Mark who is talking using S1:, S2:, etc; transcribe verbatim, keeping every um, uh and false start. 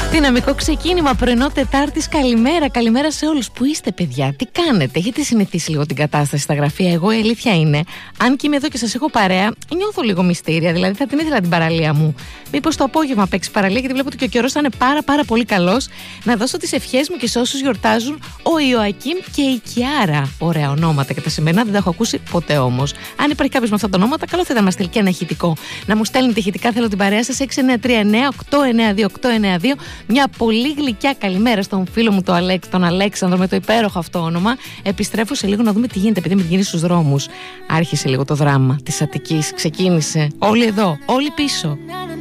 S1: Δυναμικό ξεκίνημα πρωινό Τετάρτης. Καλημέρα, καλημέρα σε όλους. Πού είστε, παιδιά, τι κάνετε, έχετε συνηθίσει λίγο την κατάσταση στα γραφεία? Εγώ η αλήθεια είναι, αν και είμαι εδώ και σας έχω παρέα, νιώθω λίγο μυστήρια. Δηλαδή θα την ήθελα την παραλία μου. Μήπως το απόγευμα παίξει παραλία, γιατί βλέπω ότι και ο καιρός θα είναι πάρα πάρα πολύ καλός. Να δώσω τις ευχές μου και σε όσους γιορτάζουν, ο Ιωακίμ και η Κιάρα. Ωραία ονόματα και τα σημερινά δεν τα έχω ακούσει ποτέ όμως. Αν υπάρχει κάποιος με αυτά τα ονόματα, καλό θα ήταν να στείλει και ένα ηχητικό. Να μου στέλνετε ηχητικά, θέλω την παρέα σας. έξι εννιά τρία εννιά οκτώ εννιά δύο οκτώ εννιά δύο. Μια πολύ γλυκιά καλημέρα στον φίλο μου τον, Αλέξ, τον Αλέξανδρο με το υπέροχο αυτό όνομα. Επιστρέφω σε λίγο να δούμε τι γίνεται, επειδή με την γίνει στους δρόμους. Άρχισε λίγο το δράμα της Αττικής. Ξεκίνησε. Όλοι εδώ, όλοι πίσω.